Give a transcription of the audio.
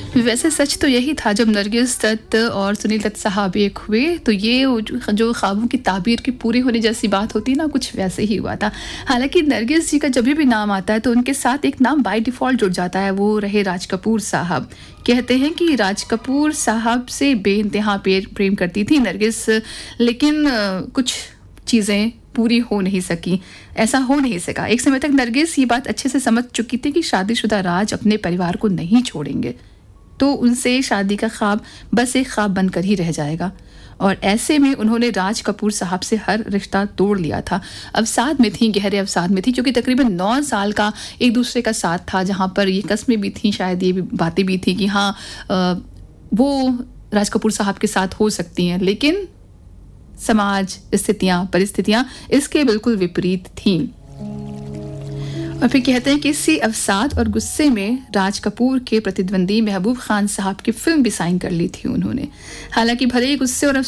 वैसे सच तो यही था जब नरगिस दत्त और सुनील दत्त साहब एक हुए तो ये जो ख्वाबों की ताबीर की पूरी होने जैसी बात होती है ना, कुछ वैसे ही हुआ था। हालांकि नरगिस जी का जब भी नाम आता है तो उनके साथ एक नाम बाय डिफ़ॉल्ट जुड़ जाता है, वो रहे राज कपूर साहब। कहते हैं कि राज कपूर साहब से बेइंतहा प्रेम करती थी नरगिस, लेकिन कुछ चीज़ें पूरी हो नहीं सकी, ऐसा हो नहीं सका। एक समय तक नरगिस ये बात अच्छे से समझ चुकी थी कि शादीशुदा राज अपने परिवार को नहीं छोड़ेंगे, तो उनसे शादी का ख्वाब बस एक ख्वाब बनकर ही रह जाएगा। और ऐसे में उन्होंने राज कपूर साहब से हर रिश्ता तोड़ लिया था। अवसाद में थी, गहरे अवसाद में थी, क्योंकि तकरीबन 9 साल का एक दूसरे का साथ था, जहाँ पर ये कस्में भी थी, शायद ये भी बातें भी थी कि हाँ वो राज कपूर साहब के साथ हो सकती हैं, लेकिन समाज, स्थितियाँ, परिस्थितियाँ इसके बिल्कुल विपरीत थीं। और फिर कहते हैं कि इसी अवसाद और गुस्से में राज कपूर के प्रतिद्वंदी महबूब खान साहब की फिल्म भी साइन कर ली थी उन्होंने। हालांकि भले ही गुस्से और